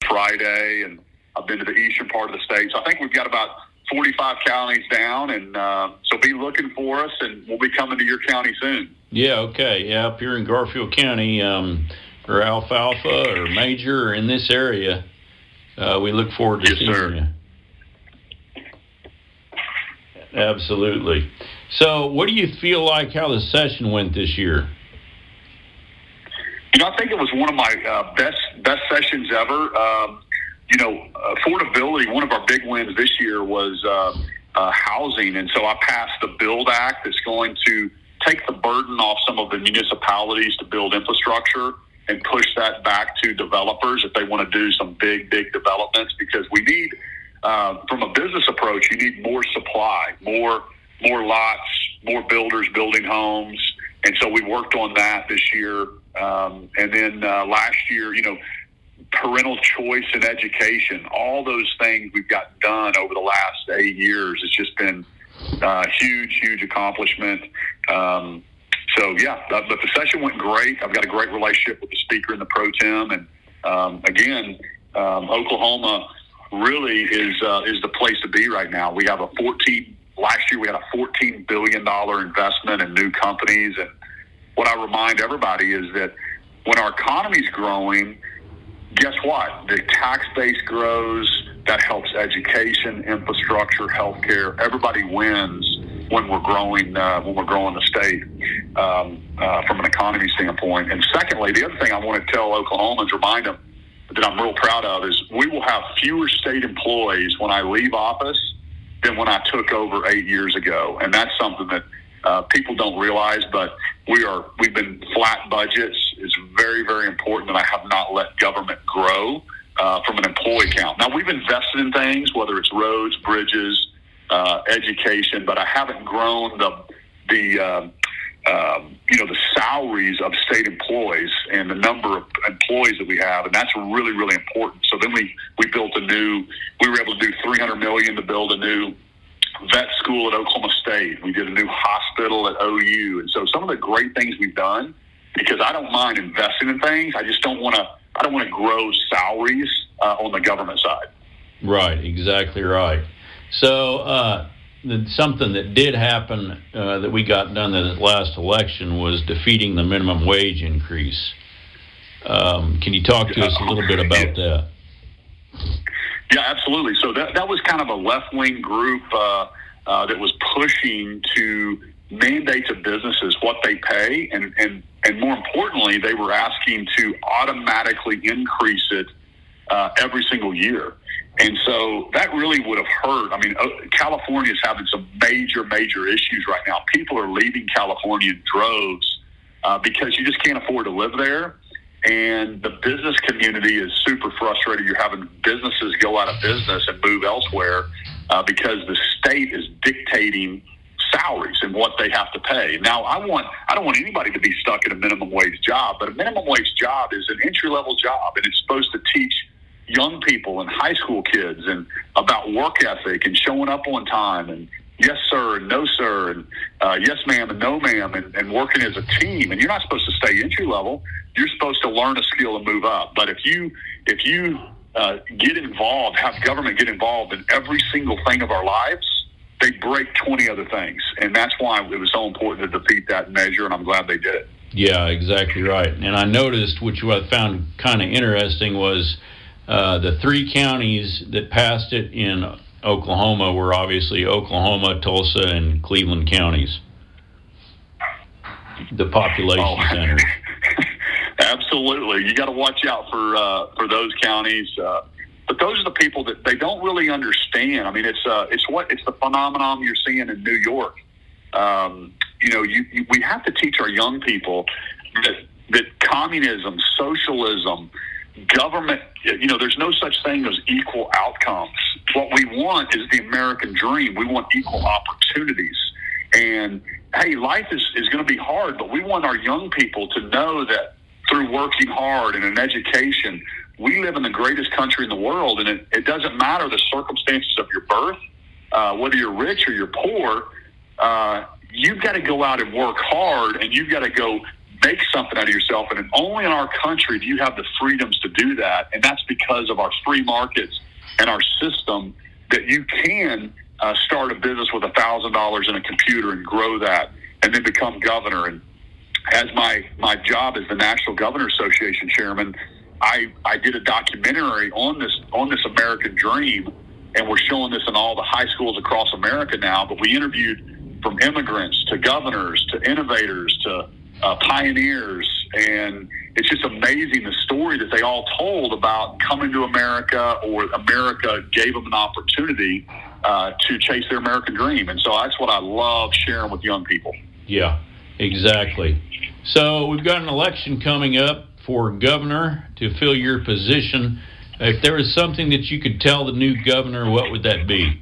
Friday, and I've been to the eastern part of the state. So I think we've got about 45 counties down, and so be looking for us, and we'll be coming to your county soon. Yeah, okay. Yeah, up here in Garfield County, or Alfalfa or Major or in this area, we look forward to seeing you. Absolutely. So what do you feel like how the session went this year? I think it was one of my best sessions ever. Affordability, one of our big wins this year was housing. And so I passed the BUILD Act that's going to take the burden off some of the municipalities to build infrastructure and push that back to developers if they want to do some big developments, because we need, from a business approach, you need more supply, more lots, more builders building homes. And so we worked on that this year. And then last year, parental choice in education, all those things we've gotten done over the last 8 years. It's just been huge accomplishment. But the session went great. I've got a great relationship with the speaker and the pro tem. And Oklahoma really is the place to be right now. We have last year we had a $14 billion investment in new companies. And what I remind everybody is that when our economy's growing, guess what? The tax base grows. That helps education, infrastructure, healthcare. Everybody wins when we're growing. When we're growing the state from an economy standpoint. And secondly, the other thing I want to tell Oklahomans, remind them that I'm real proud of, is we will have fewer state employees when I leave office than when I took over 8 years ago. And that's something that people don't realize, but we've been flat budgets. It's very important that I have not let government grow from an employee count. Now, we've invested in things, whether it's roads, bridges, education, but I haven't grown the salaries of state employees and the number of employees that we have, and that's really important. So then we were able to do $300 million to build a new vet school at Oklahoma State. We did a new hospital at OU. And so some of the great things we've done, because I don't mind investing in things, I don't want to grow salaries on the government side. Right, exactly right. So something that did happen that we got done in the last election was defeating the minimum wage increase. Can you talk to us a little bit about that? Yeah, absolutely. So that was kind of a left-wing group that was pushing to mandate to businesses what they pay, and more importantly, they were asking to automatically increase it every single year. And so that really would have hurt. I mean, California is having some major issues right now. People are leaving California in droves because you just can't afford to live there. And the business community is super frustrated. You're having businesses go out of business and move elsewhere because the state is dictating salaries and what they have to pay. Now, I don't want anybody to be stuck in a minimum wage job, but a minimum wage job is an entry-level job, and it's supposed to teach young people and high school kids and about work ethic and showing up on time and yes, sir, and no, sir, and yes, ma'am, and no, ma'am, and working as a team. And you're not supposed to stay entry level. You're supposed to learn a skill and move up. But if you get involved, have government get involved in every single thing of our lives, they break 20 other things. And that's why it was so important to defeat that measure, and I'm glad they did it. Yeah, exactly right. And I noticed, which I found kind of interesting, was the 3 counties that passed it in Oklahoma were obviously Oklahoma, Tulsa, and Cleveland counties, the population centers. Absolutely. You got to watch out for those counties. But those are the people that they don't really understand. I mean, it's the phenomenon you're seeing in New York. We have to teach our young people that communism, socialism, government, there's no such thing as equal outcomes. What we want is the American dream. We want equal opportunities. And, hey, life is going to be hard, but we want our young people to know that through working hard and an education, we live in the greatest country in the world, and it doesn't matter the circumstances of your birth, whether you're rich or you're poor, you've got to go out and work hard, and you've got to go make something out of yourself. And only in our country do you have the freedoms to do that. And that's because of our free markets and our system, that you can start a business with $1,000 in a computer and grow that and then become governor. And as my job as the National Governor Association chairman, I did a documentary on this American dream, and we're showing this in all the high schools across America now. But we interviewed from immigrants to governors to innovators to pioneers, and it's just amazing the story that they all told about coming to America, or America gave them an opportunity to chase their American dream. And so that's what I love sharing with young people. Yeah, exactly. So we've got an election coming up for governor to fill your position. If there was something that you could tell the new governor, what would that be?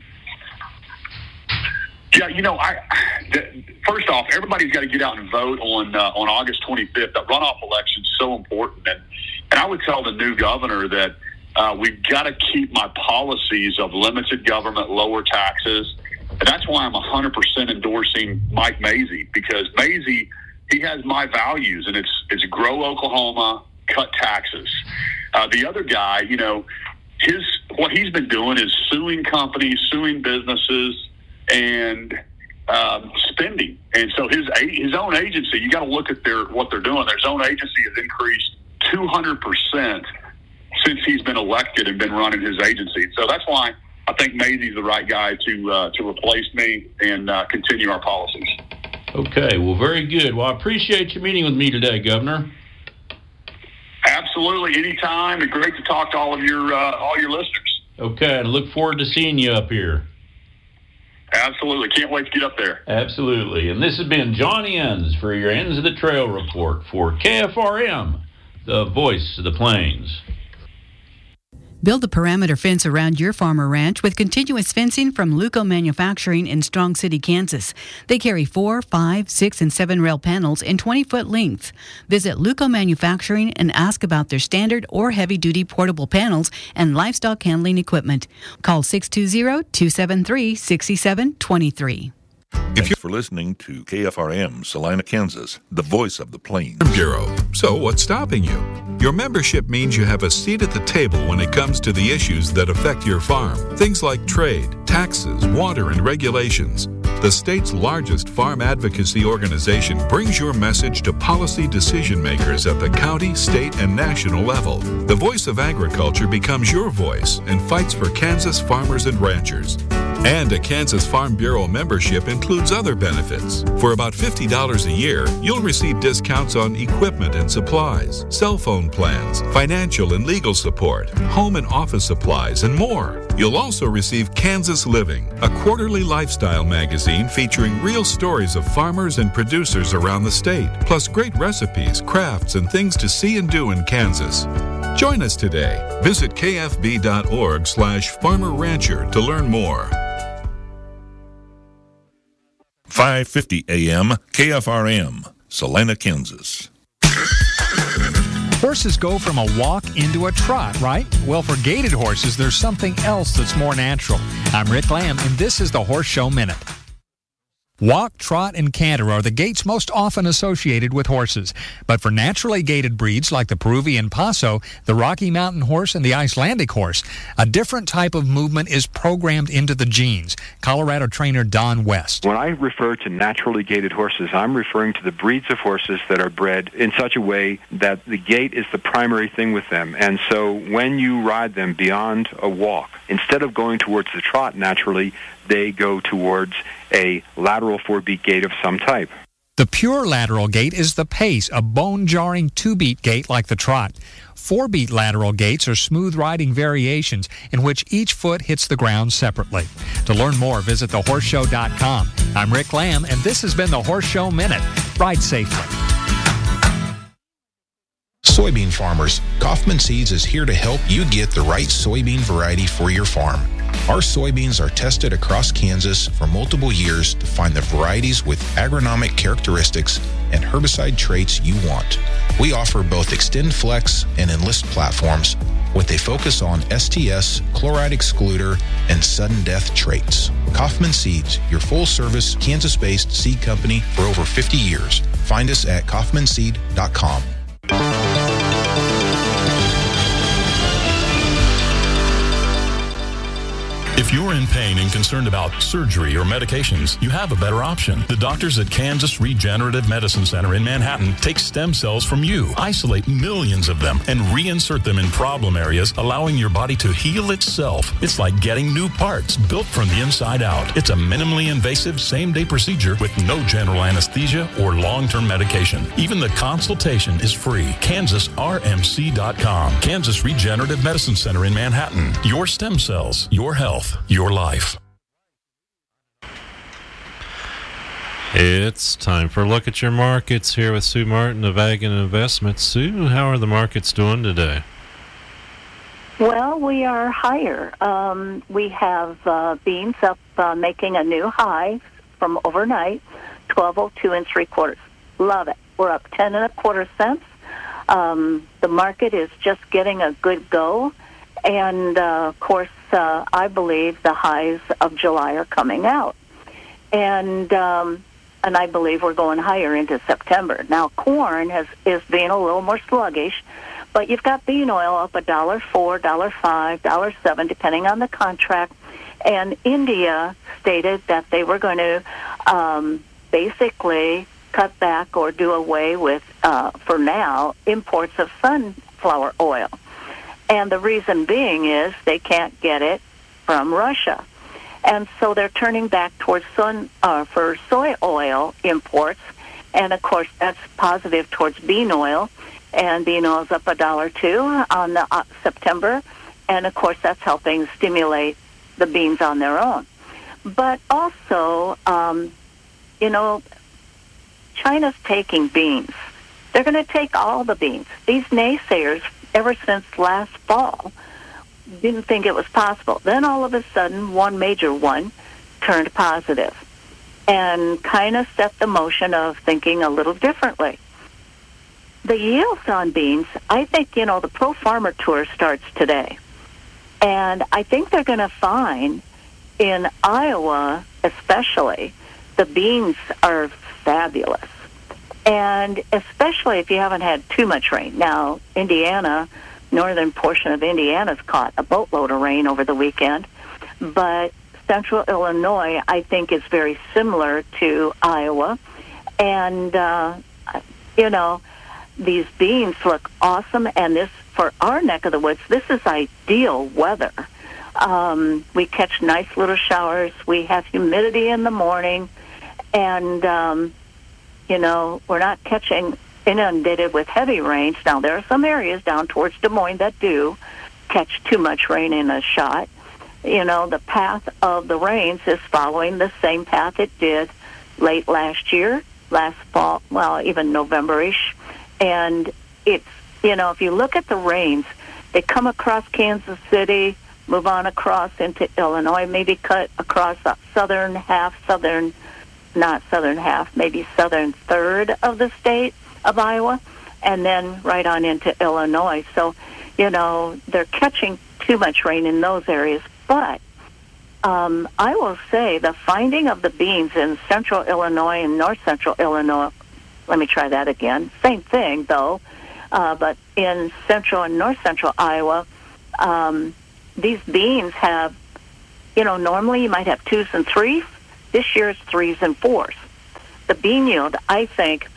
Yeah, first off, everybody's got to get out and vote on August 25th. That runoff election is so important. And I would tell the new governor that we've got to keep my policies of limited government, lower taxes. And that's why I'm 100% endorsing Mike Mazzei, because Mazzei, he has my values, and it's grow Oklahoma, cut taxes. The other guy, what he's been doing is suing companies, suing businesses, and spending. And so his own agency, you got to look at what they're doing. Their own agency has increased 200% since he's been elected and been running his agency. So that's why I think Mazzei's the right guy to replace me and continue our policies. Okay, well, very good. Well, I appreciate you meeting with me today, Governor. Absolutely, anytime. It's great to talk to all your listeners. Okay, and look forward to seeing you up here. Absolutely, can't wait to get up there. Absolutely, and this has been Johnny Enns for your Ends of the Trail report for KFRM, the voice of the plains. Build a perimeter fence around your farm or ranch with continuous fencing from Luco Manufacturing in Strong City, Kansas. They carry 4, 5, 6, and 7 rail panels in 20-foot length. Visit Luco Manufacturing and ask about their standard or heavy-duty portable panels and livestock handling equipment. Call 620-273-6723. If you're for listening to KFRM, Salina, Kansas, the voice of the plains. Bureau. So what's stopping you? Your membership means you have a seat at the table when it comes to the issues that affect your farm. Things like trade, taxes, water, and regulations. The state's largest farm advocacy organization brings your message to policy decision makers at the county, state, and national level. The Voice of Agriculture becomes your voice and fights for Kansas farmers and ranchers. And a Kansas Farm Bureau membership includes other benefits. For about $50 a year, you'll receive discounts on equipment and supplies, cell phone plans, financial and legal support, home and office supplies, and more. You'll also receive Kansas Living, a quarterly lifestyle magazine featuring real stories of farmers and producers around the state, plus great recipes, crafts, and things to see and do in Kansas. Join us today. Visit kfb.org/farmerrancher to learn more. 5:50 a.m. KFRM, Salina, Kansas. Horses go from a walk into a trot, right? Well, for gaited horses, there's something else that's more natural. I'm Rick Lamb, and this is the Horse Show Minute. Walk, trot, and canter are the gaits most often associated with horses. But for naturally gaited breeds like the Peruvian Paso, the Rocky Mountain horse, and the Icelandic horse, a different type of movement is programmed into the genes. Colorado trainer Don West. When I refer to naturally gaited horses, I'm referring to the breeds of horses that are bred in such a way that the gait is the primary thing with them. And so when you ride them beyond a walk, instead of going towards the trot naturally, they go towards a lateral 4-beat gait of some type. The pure lateral gait is the pace, a bone-jarring 2-beat gait like the trot. 4-beat lateral gaits are smooth riding variations in which each foot hits the ground separately. To learn more, visit thehorseshow.com. I'm Rick Lamb, and this has been the Horse Show Minute. Ride safely. Soybean farmers, Kaufman Seeds is here to help you get the right soybean variety for your farm. Our soybeans are tested across Kansas for multiple years to find the varieties with agronomic characteristics and herbicide traits you want. We offer both Extend Flex and Enlist platforms with a focus on STS, chloride excluder, and sudden death traits. Kaufman Seeds, your full-service, Kansas-based seed company for over 50 years. Find us at kaufmanseed.com. If you're in pain and concerned about surgery or medications, you have a better option. The doctors at Kansas Regenerative Medicine Center in Manhattan take stem cells from you, isolate millions of them, and reinsert them in problem areas, allowing your body to heal itself. It's like getting new parts built from the inside out. It's a minimally invasive same-day procedure with no general anesthesia or long-term medication. Even the consultation is free. KansasRMC.com. Kansas Regenerative Medicine Center in Manhattan. Your stem cells, your health, your life. It's time for a look at your markets here with Sue Martin of Ag and Investments. Sue, how are the markets doing today? Well, we are higher. We have beans up making a new high from overnight, 12.02 3/4. Love it. We're up 10 1/4 cents. The market is just getting a good go. And, of course, I believe the highs of July are coming out. And I believe we're going higher into September. Now, corn is being a little more sluggish, but you've got bean oil up $1.04, $1.05, $1.07, depending on the contract. And India stated that they were going to basically cut back or do away with, for now, imports of sunflower oil. And the reason being is they can't get it from Russia. And so they're turning back towards for soy oil imports. And, of course, that's positive towards bean oil. And bean oil is up $1.02 on the September. And, of course, that's helping stimulate the beans on their own. But also, China's taking beans. They're going to take all the beans. These naysayers, ever since last fall, didn't think it was possible. Then all of a sudden, one major one turned positive and kind of set the motion of thinking a little differently. The yields on beans, I think, the Pro Farmer Tour starts today. And I think they're going to find in Iowa especially, the beans are fabulous. And especially if you haven't had too much rain. Now, Indiana, northern portion of Indiana's caught a boatload of rain over the weekend. But central Illinois, I think, is very similar to Iowa. And, these beans look awesome. And this, for our neck of the woods, this is ideal weather. We catch nice little showers. We have humidity in the morning. And, we're not catching inundated with heavy rains. Now, there are some areas down towards Des Moines that do catch too much rain in a shot. The path of the rains is following the same path it did late last year, last fall, well, even November-ish. And it's, if you look at the rains, they come across Kansas City, move on across into Illinois, maybe cut across the southern third of the state of Iowa, and then right on into Illinois. So, they're catching too much rain in those areas. But I will say the finding of the beans in central Illinois and north central Illinois, let me try that again. Same thing, though, but in central and north central Iowa, these beans have, normally you might have 2s and 3s. This year it's 3s and 4s. The bean yield, I think,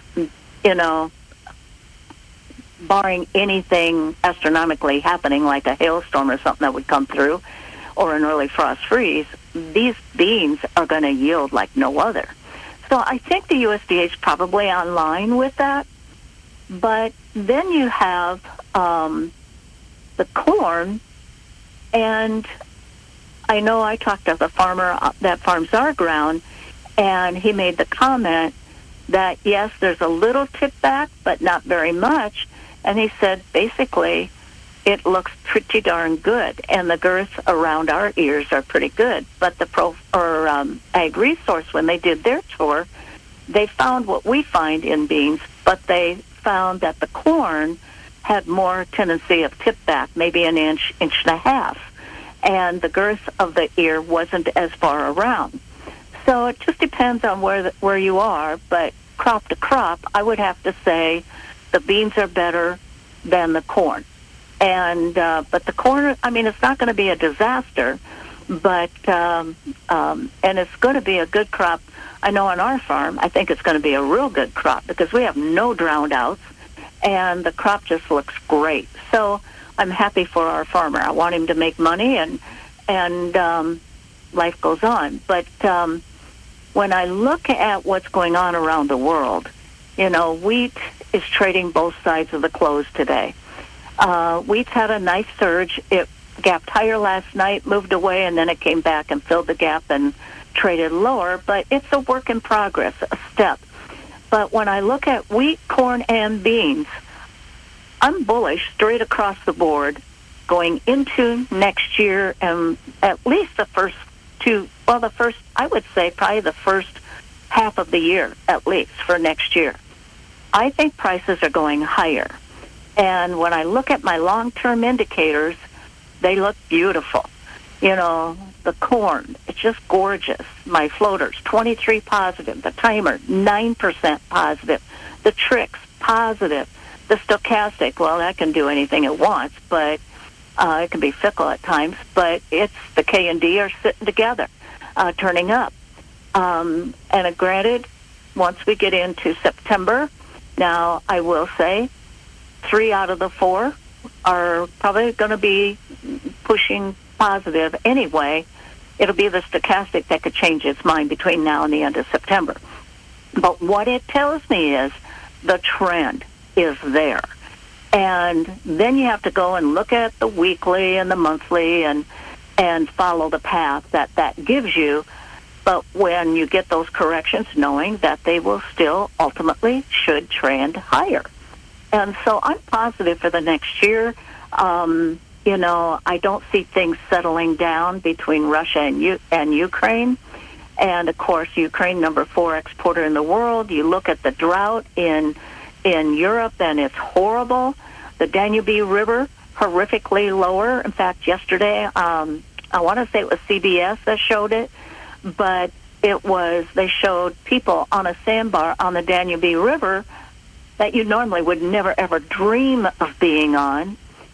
barring anything astronomically happening like a hailstorm or something that would come through, or an early frost freeze, these beans are going to yield like no other. So I think the USDA is probably on line with that. But then you have the corn, and I know I talked to the farmer that farms our ground, and he made the comment that, yes, there's a little tip back, but not very much. And he said, basically, it looks pretty darn good, and the girth around our ears are pretty good. But the Ag Resource, when they did their tour, they found what we find in beans, but they found that the corn had more tendency of tip back, maybe an inch, inch and a half. And the girth of the ear wasn't as far around. So it just depends on where you are, but crop to crop, I would have to say the beans are better than the corn. And but the corn, I mean, it's not going to be a disaster, but and it's going to be a good crop. I know on our farm, I think it's going to be a real good crop because we have no drowned outs, and the crop just looks great. So I'm happy for our farmer. I want him to make money, and life goes on. But when I look at what's going on around the world, you know, wheat is trading both sides of the close today. Wheat's had a nice surge. It gapped higher last night, moved away, and then it came back and filled the gap and traded lower. But it's a work in progress, a step. But when I look at wheat, corn, and beans, I'm bullish straight across the board going into next year, and at least the first, I would say probably the first half of the year, at least, for next year. I think prices are going higher. And when I look at my long-term indicators, they look beautiful. You know, the corn, it's just gorgeous. My floaters, 23 positive. The timer, 9% positive. The tricks, positive. The stochastic, well, that can do anything it wants, but it can be fickle at times. But it's the K and D are sitting together, turning up. And granted, once we get into September, now I will say 3 out of the 4 are probably going to be pushing positive anyway. It'll be the stochastic that could change its mind between now and the end of September. But what it tells me is the trend is there. And then you have to go and look at the weekly and the monthly and follow the path that gives you. But when you get those corrections, knowing that they will still ultimately should trend higher. And so I'm positive for the next year. You know, I don't see things settling down between Russia and Ukraine. And, of course, Ukraine, number 4 exporter in the world. You look at the drought in Europe, and it's horrible. The Danube River, horrifically lower. In fact, yesterday, I want to say it was CBS that showed it, but they showed people on a sandbar on the Danube River that you normally would never, ever dream of being on.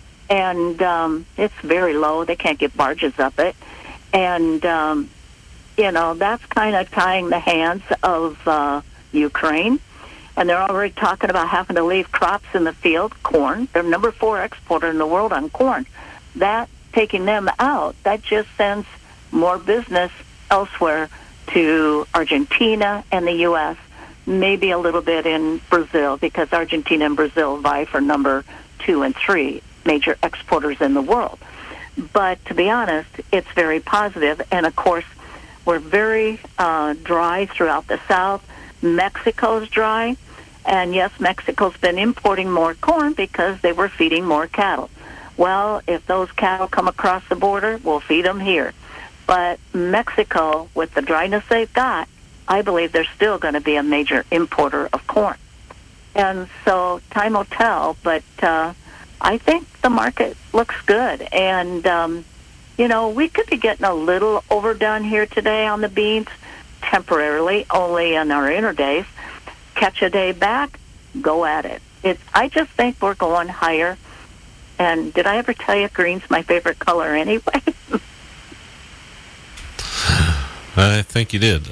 And it's very low. They can't get barges up it. And, you know, that's kind of tying the hands of Ukraine. And they're already talking about having to leave crops in the field, corn. They're number 4 exporter in the world on corn. That, taking them out, that just sends more business elsewhere to Argentina and the U.S., maybe a little bit in Brazil, because Argentina and Brazil vie for number 2 and 3 major exporters in the world. But to be honest, it's very positive. And, of course, we're very dry throughout the South. Mexico's dry. And, yes, Mexico's been importing more corn because they were feeding more cattle. Well, if those cattle come across the border, we'll feed them here. But Mexico, with the dryness they've got, I believe they're still going to be a major importer of corn. And so time will tell, but I think the market looks good. And, you know, we could be getting a little overdone here today on the beans, temporarily, only in our interdays. Catch a day back, go at it. I just think we're going higher. And did I ever tell you green's my favorite color anyway? I think you did.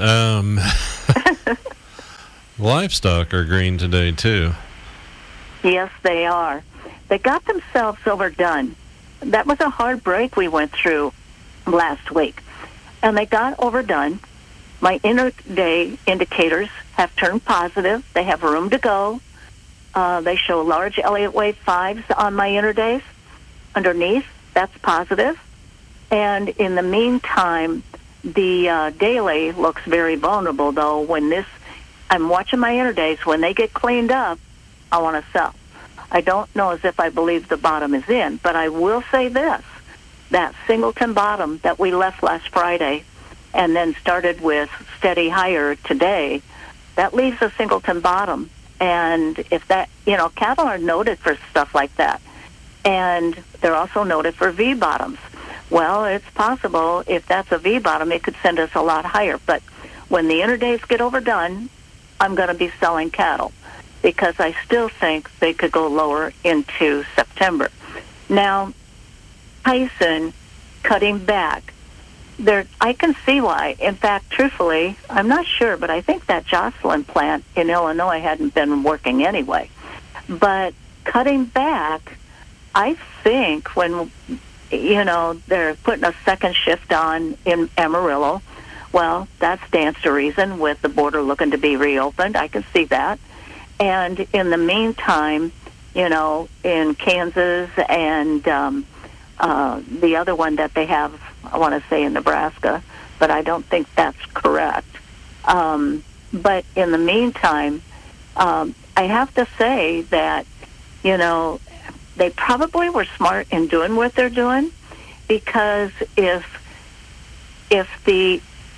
Livestock are green today, too. Yes, they are. They got themselves overdone. That was a hard break we went through last week. And they got overdone. My inter-day indicators have turned positive. They have room to go. They show large Elliott wave 5s on my interdays. Underneath, that's positive. And in the meantime, the daily looks very vulnerable, though. When I'm watching my interdays. When they get cleaned up, I want to sell. I don't know as if I believe the bottom is in, but I will say this. That singleton bottom that we left last Friday and then started with steady higher today, that leaves a singleton bottom. And if that, cattle are noted for stuff like that. And they're also noted for V-bottoms. Well, it's possible if that's a V-bottom, it could send us a lot higher. But when the interdays get overdone, I'm going to be selling cattle because I still think they could go lower into September. Now, Tyson cutting back, I can see why. In fact, truthfully, I'm not sure, but I think that Jocelyn plant in Illinois hadn't been working anyway. But cutting back, I think when, they're putting a second shift on in Amarillo, well, that stands to reason with the border looking to be reopened. I can see that. And in the meantime, in Kansas and the other one that they have, I want to say in Nebraska, but I don't think that's correct. But in the meantime, I have to say that, they probably were smart in doing what they're doing, because if the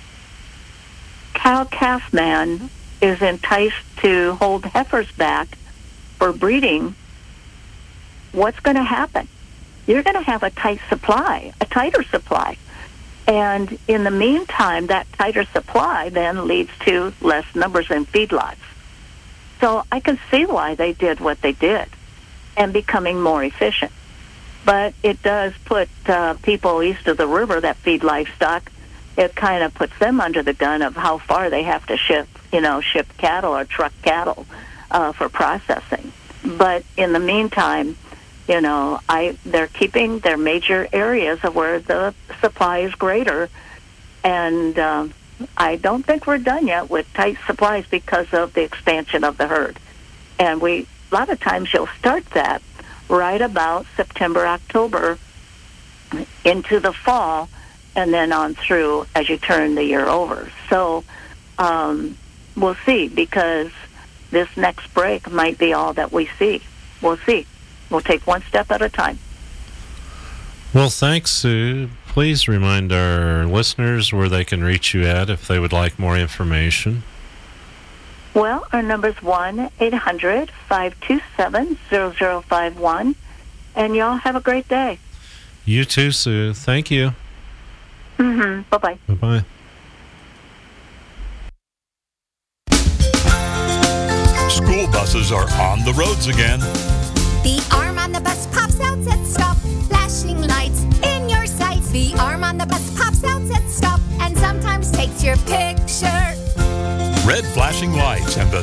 cow-calf man is enticed to hold heifers back for breeding, what's going to happen? You're going to have a tighter supply. And in the meantime, that tighter supply then leads to less numbers in feedlots. So I can see why they did what they did and becoming more efficient. But it does put people east of the river that feed livestock, it kind of puts them under the gun of how far they have to ship cattle or truck cattle for processing. But in the meantime, they're keeping their major areas of where the supply is greater. And I don't think we're done yet with tight supplies because of the expansion of the herd. And a lot of times you'll start that right about September, October into the fall, and then on through as you turn the year over. So we'll see, because this next break might be all that we see. We'll see. We'll take one step at a time. Well, thanks, Sue. Please remind our listeners where they can reach you at if they would like more information. Well, our number is 1-800-527-0051, and y'all have a great day. You too, Sue. Thank you. Bye-bye. Bye-bye. School buses are on the roads again. The arm on the bus pops out, says stop. Flashing lights in your sights. The arm on the bus pops out, says stop, and sometimes takes your picture. Red flashing lights and the